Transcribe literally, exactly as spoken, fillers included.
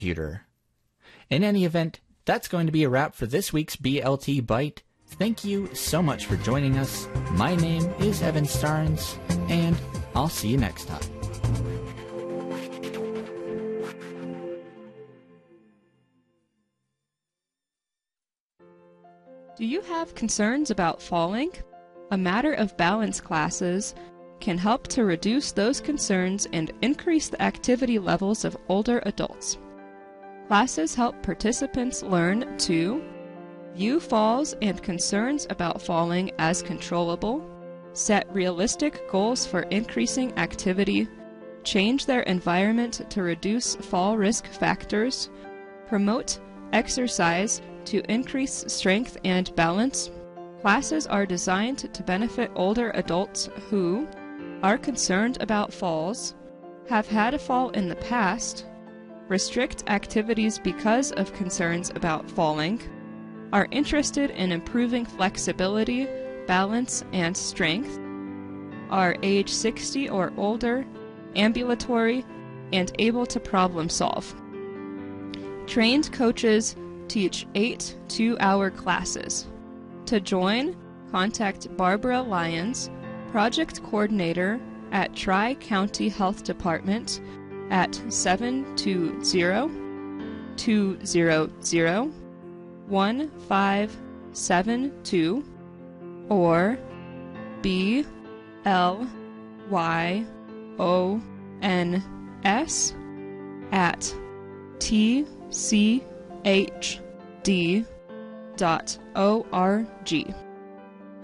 computer. In any event, that's going to be a wrap for this week's B L T Bite. Thank you so much for joining us. My name is Evan Starnes, and I'll see you next time. Do you have concerns about falling? A Matter of Balance classes can help to reduce those concerns and increase the activity levels of older adults. Classes help participants learn to view falls and concerns about falling as controllable, set realistic goals for increasing activity, change their environment to reduce fall risk factors, promote exercise to increase strength and balance. Classes are designed to benefit older adults who are concerned about falls, have had a fall in the past, restrict activities because of concerns about falling, are interested in improving flexibility, balance, and strength, are age sixty or older, ambulatory, and able to problem solve. Trained coaches teach eight two-hour classes. To join, contact Barbara Lyons, Project Coordinator at Tri-County Health Department at seven two zero, two zero zero, one five seven two or B L Y O N S at T C H D dot O R G.